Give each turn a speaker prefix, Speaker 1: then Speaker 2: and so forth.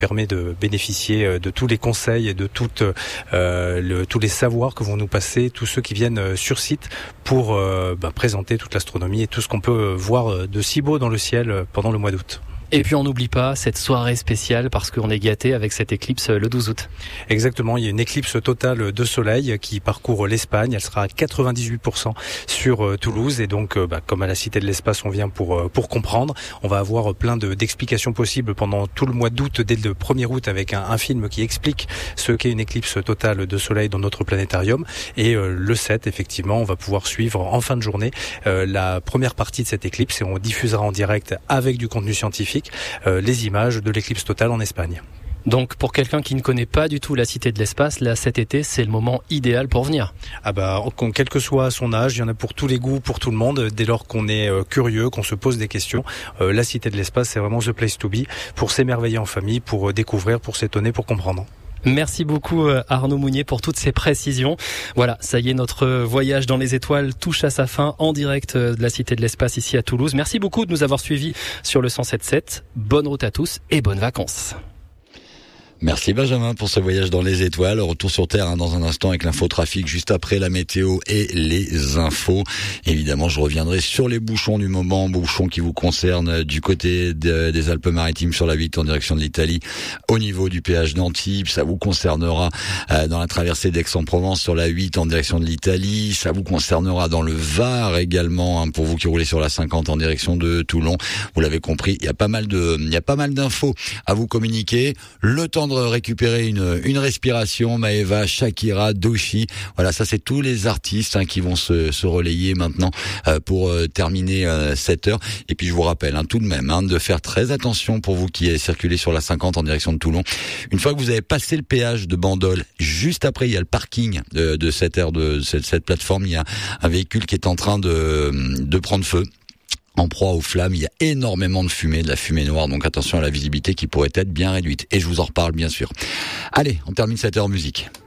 Speaker 1: permet de bénéficier de tous les conseils et de tous les savoirs que vont nous passer tous ceux qui viennent sur site pour présenter toute l'astronomie et tout ce qu'on peut voir de si beau dans le ciel pendant le mois d'août.
Speaker 2: Et puis on n'oublie pas cette soirée spéciale parce qu'on est gâté avec cette éclipse le 12 août.
Speaker 1: Exactement, il y a une éclipse totale de soleil qui parcourt l'Espagne. Elle sera à 98% sur Toulouse et donc comme à la Cité de l'Espace on vient pour comprendre. On va avoir plein d'explications possibles pendant tout le mois d'août, dès le 1er août avec un film qui explique ce qu'est une éclipse totale de soleil dans notre planétarium. Et le 7, effectivement, on va pouvoir suivre en fin de journée la première partie de cette éclipse et on diffusera en direct avec du contenu scientifique les images de l'éclipse totale en Espagne.
Speaker 2: Donc pour quelqu'un qui ne connaît pas du tout la Cité de l'Espace, là cet été c'est le moment idéal pour venir.
Speaker 1: Quel que soit son âge, il y en a pour tous les goûts, pour tout le monde. Dès lors qu'on est curieux, qu'on se pose des questions, la Cité de l'Espace c'est vraiment the place to be pour s'émerveiller en famille, pour découvrir, pour s'étonner, pour comprendre.
Speaker 2: Merci beaucoup Arnaud Mounier pour toutes ces précisions. Voilà, ça y est, notre voyage dans les étoiles touche à sa fin en direct de la Cité de l'Espace ici à Toulouse. Merci beaucoup de nous avoir suivis sur le 107.7. Bonne route à tous et bonnes vacances.
Speaker 3: Merci Benjamin pour ce voyage dans les étoiles. Retour sur Terre dans un instant avec l'infotrafic juste après la météo et les infos. Évidemment, je reviendrai sur les bouchons du moment, bouchons qui vous concernent du côté des Alpes-Maritimes sur la 8 en direction de l'Italie, au niveau du péage d'Antibes. Ça vous concernera dans la traversée d'Aix-en-Provence sur la 8 en direction de l'Italie. Ça vous concernera dans le Var également, pour vous qui roulez sur la 50 en direction de Toulon. Vous l'avez compris, il y a pas mal d'infos à vous communiquer. Le temps de récupérer une respiration. Maeva, Shakira, Doechii, voilà, ça c'est tous les artistes qui vont se relayer maintenant pour terminer cette heure. Et puis je vous rappelle tout de même de faire très attention pour vous qui circulez sur la 50 en direction de Toulon. Une fois que vous avez passé le péage de Bandol, juste après il y a le parking de cette aire de cette plateforme. Il y a un véhicule qui est en train de prendre feu. En proie aux flammes, il y a énormément de fumée, de la fumée noire, donc attention à la visibilité qui pourrait être bien réduite. Et je vous en reparle bien sûr. Allez, on termine cette heure musique.